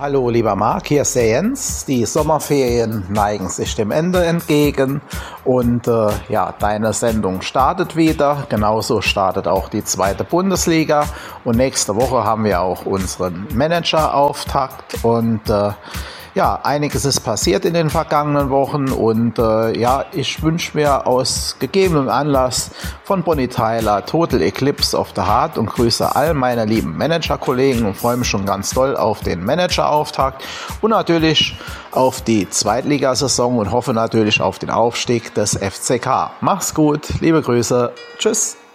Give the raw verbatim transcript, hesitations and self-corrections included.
Hallo lieber Marc, hier ist der Jens. Die Sommerferien neigen sich dem Ende entgegen und äh, ja, deine Sendung startet wieder. Genauso startet auch die zweite Bundesliga und nächste Woche haben wir auch unseren Manager-Auftakt und äh, ja, einiges ist passiert in den vergangenen Wochen und äh, ja, ich wünsche mir aus gegebenem Anlass von Bonnie Tyler Total Eclipse of the Heart und grüße all meine lieben Manager-Kollegen und freue mich schon ganz doll auf den Manager-Auftakt und natürlich auf die Zweitligasaison und hoffe natürlich auf den Aufstieg des F C K. Mach's gut, liebe Grüße, tschüss.